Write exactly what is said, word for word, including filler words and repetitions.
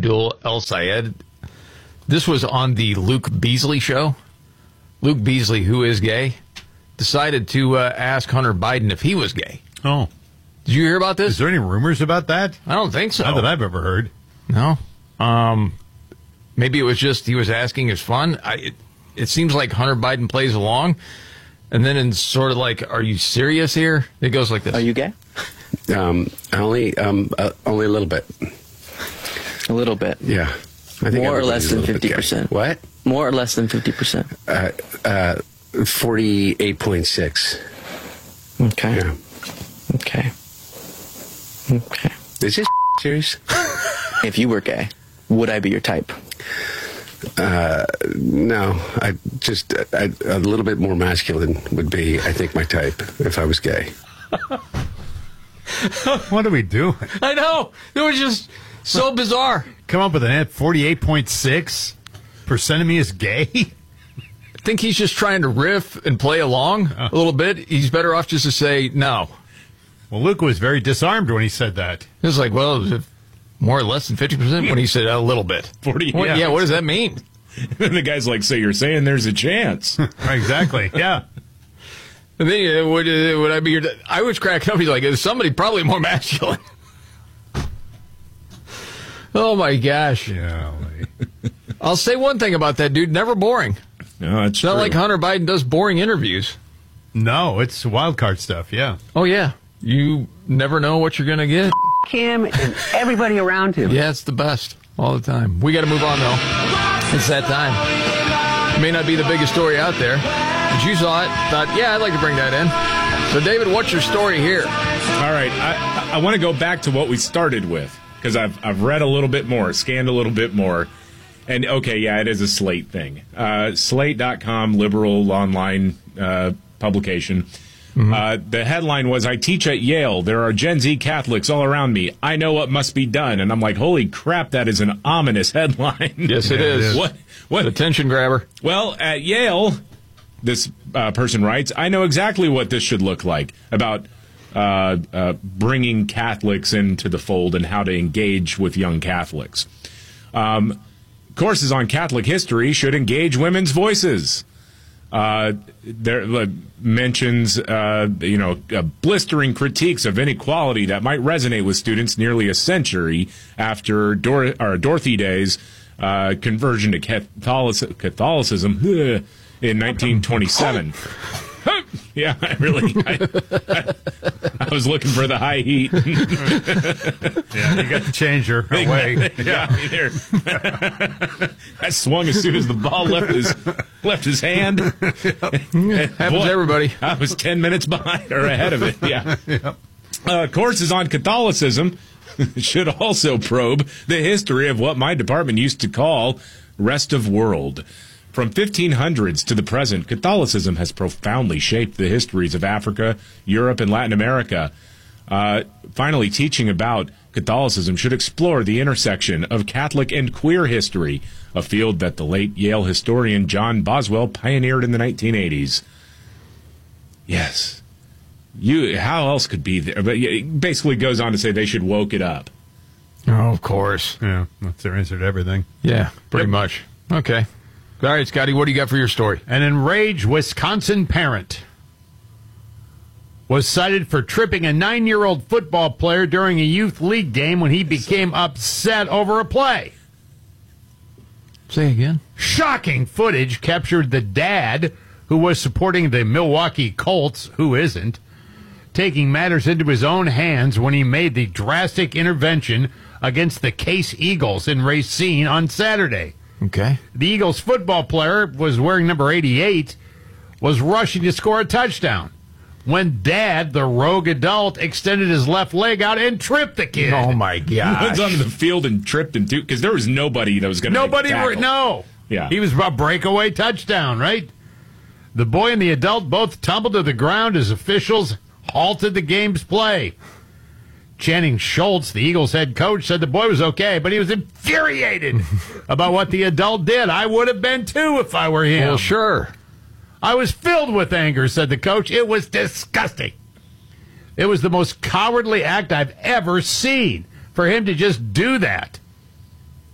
Abdul El Sayed. This was on the Luke Beasley show. Luke Beasley, who is gay, decided to uh, ask Hunter Biden if he was gay. Oh. Did you hear about this? Is there any rumors about that? I don't think so. Not that I've ever heard. No. Um, maybe it was just he was asking as fun. I, it, it seems like Hunter Biden plays along, and then in sort of like, are you serious here? It goes like this. Are you gay? Um, only, um, uh, only a little bit. A little bit. Yeah. I think More or less everybody's a than little bit fifty gay. percent. What? More or less than fifty percent. Uh, uh, forty-eight point six. Okay. Yeah. Okay. Okay. Is this serious? If you were gay, would I be your type? Uh, no. I just, I, a little bit more masculine would be, I think, my type if I was gay. What are we doing? I know. It was just so bizarre. Come up with an ad, forty-eight point six percent of me is gay? I think he's just trying to riff and play along a little bit. He's better off just to say no. Well, Luke was very disarmed when he said that. It was like, well, is it more or less than fifty percent when he said a little bit. forty What, yeah. yeah, what does that mean? The guy's like, so you're saying there's a chance. Right, exactly, yeah. And then, uh, would, uh, would I be your... I was cracking up. He's like, is somebody probably more masculine? Oh, my gosh. Yeah. I'll say one thing about that dude. Never boring. No, it's It's not true. like Hunter Biden does boring interviews. No, it's wild card stuff, yeah. Oh, yeah. You never know what you're going to get. Him and everybody around him. Yeah, it's the best all the time. We got to move on, though. It's that time. It may not be the biggest story out there, but you saw it. Thought, yeah, I'd like to bring that in. So, David, what's your story here? All right, I, I want to go back to what we started with, because I've, I've read a little bit more, scanned a little bit more. And, okay, yeah, it is a Slate thing. Uh, Slate dot com, liberal online uh, publication. Mm-hmm. Uh, the headline was, I teach at Yale. There are Gen Z Catholics all around me. I know what must be done. And I'm like, holy crap, that is an ominous headline. Yes, it Yeah, is. it is. What? What? Attention grabber. Well, at Yale, this uh, person writes, I know exactly what this should look like about uh, uh, bringing Catholics into the fold and how to engage with young Catholics. Um, courses on Catholic history should engage women's voices. Uh, there uh, mentions, uh, you know, uh, blistering critiques of inequality that might resonate with students nearly a century after Dor- or Dorothy Day's uh, conversion to Catholic- Catholicism uh, in nineteen twenty-seven. Yeah, I really, I, I, I was looking for the high heat. Yeah, you got the changer away. Yeah, I mean, there. I swung as soon as the ball left his left his hand. Happens Boy, to everybody. I was ten minutes behind or ahead of it. Yeah. Uh, courses on Catholicism should also probe the history of what my department used to call rest of world. From fifteen hundreds to the present, Catholicism has profoundly shaped the histories of Africa, Europe, and Latin America. Uh, finally, teaching about Catholicism should explore the intersection of Catholic and queer history, a field that the late Yale historian John Boswell pioneered in the nineteen eighties. Yes. You. How else could be there? But it basically goes on to say they should woke it up. Oh, of course. Yeah, that's their answer to everything. Yeah, pretty Yep. much. Okay. All right, Scotty, what do you got for your story? An enraged Wisconsin parent was cited for tripping a nine-year-old football player during a youth league game when he became upset over a play. Say again. Shocking footage captured the dad, who was supporting the Milwaukee Colts, who isn't, taking matters into his own hands when he made the drastic intervention against the Case Eagles in Racine on Saturday. Okay. The Eagles football player was wearing number eighty-eight, was rushing to score a touchdown when Dad, the rogue adult, extended his left leg out and tripped the kid. Oh, my He gosh. went onto the field and tripped him, too, because there was nobody that was going to Nobody, make a were, tackle. no. Yeah. He was a breakaway touchdown, right? The boy and the adult both tumbled to the ground as officials halted the game's play. Channing Schultz, the Eagles head coach, said the boy was okay, but he was infuriated about what the adult did. I would have been, too, if I were him. Well, sure. I was filled with anger, said the coach. It was disgusting. It was the most cowardly act I've ever seen for him to just do that.